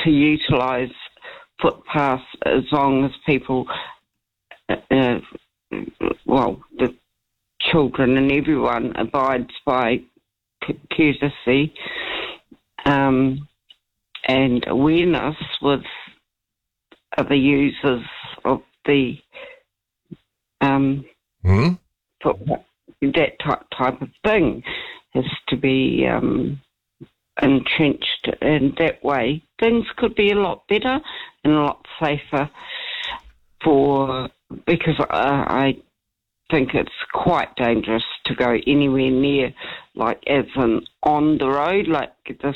to utilise footpaths as long as people, the children and everyone abides by courtesy and awareness with other users of the footpath. That type of thing has to be entrenched, and that way things could be a lot better and a lot safer because I think it's quite dangerous to go anywhere near, like as in on the road, like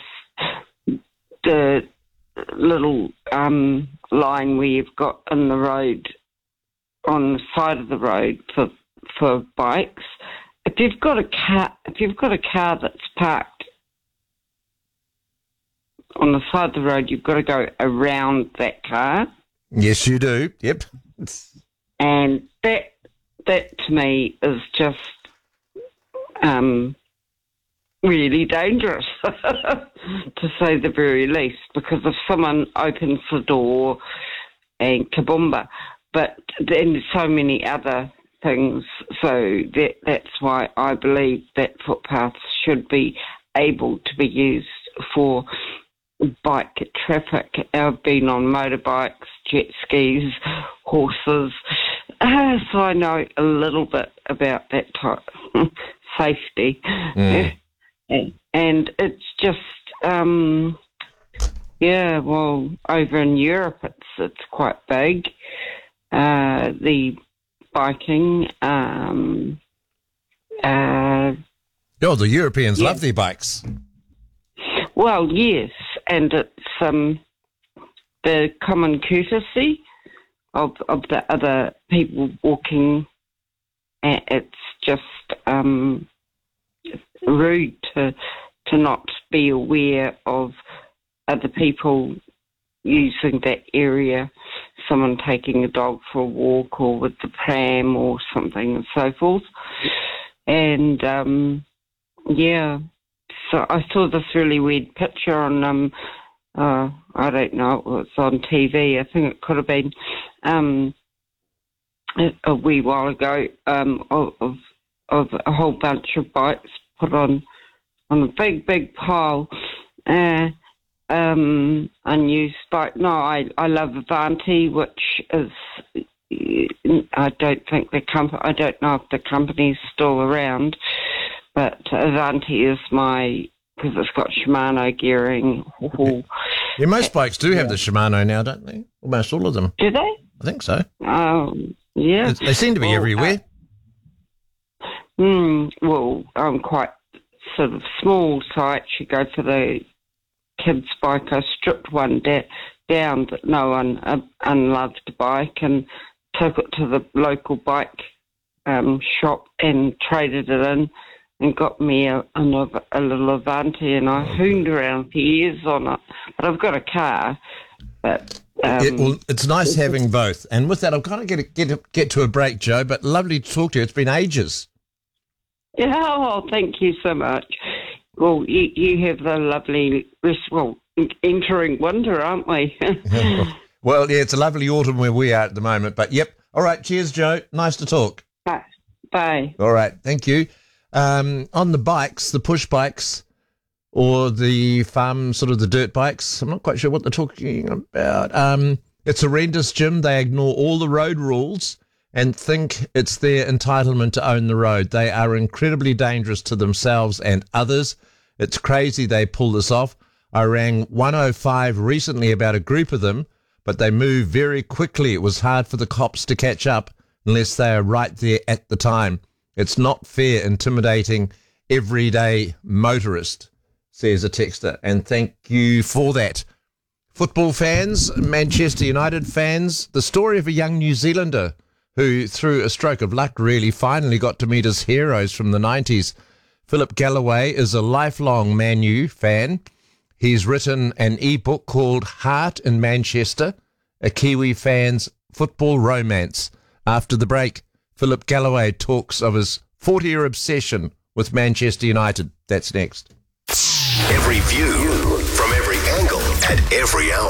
the little line where you've got in the road, on the side of the road for bikes. If you've got a car that's parked on the side of the road, you've got to go around that car. Yes, you do. Yep. And that to me is just really dangerous, to say the very least, because if someone opens the door and kaboomba, but then there's so many other things, so that's why I believe that footpaths should be able to be used for bike traffic. I've been on motorbikes, jet skis, horses, so I know a little bit about that type safety. And it's just, over in Europe it's quite big. The biking. The Europeans love their bikes. Well, yes, and it's the common courtesy of the other people walking. It's just rude to not be aware of other people using that area, someone taking a dog for a walk or with the pram or something and so forth. And, so I saw this really weird picture on, I don't know, it was on TV. I think it could have been a wee while ago, of a whole bunch of bikes put on a big pile. Unused bike. No, I love Avanti, which is, I don't know if the company's still around, but Avanti is because it's got Shimano gearing. Yeah, most bikes do have the Shimano now, don't they? Almost all of them. Do they? I think so. Yeah. They seem to be everywhere. I'm quite sort of small, so I actually go for the kids' bike. I stripped one down that no one unloved the bike and took it to the local bike shop and traded it in and got me a little Avanti, and I hooned around for years on it. But I've got a car. But it's nice having both. And with that, I've got to get to a break, Joe, but lovely to talk to you. It's been ages. Yeah, well, thank you so much. Well, you have the lovely, entering winter, aren't we? Well, yeah, it's a lovely autumn where we are at the moment. But, yep. All right, cheers, Joe. Nice to talk. Bye. All right, thank you. On the bikes, the push bikes or the farm, sort of the dirt bikes, I'm not quite sure what they're talking about. It's horrendous, Jim. They ignore all the road rules and think it's their entitlement to own the road. They are incredibly dangerous to themselves and others. It's crazy they pull this off. I rang 105 recently about a group of them, but they move very quickly. It was hard for the cops to catch up unless they are right there at the time. It's not fair intimidating everyday motorist, says a texter, and thank you for that. Football fans, Manchester United fans, the story of a young New Zealander who, through a stroke of luck, really finally got to meet his heroes from the 90s. Philip Galloway is a lifelong Man U fan. He's written an e-book called Heart in Manchester, a Kiwi fan's football romance. After the break, Philip Galloway talks of his 40-year obsession with Manchester United. That's next. Every view from every angle at every hour.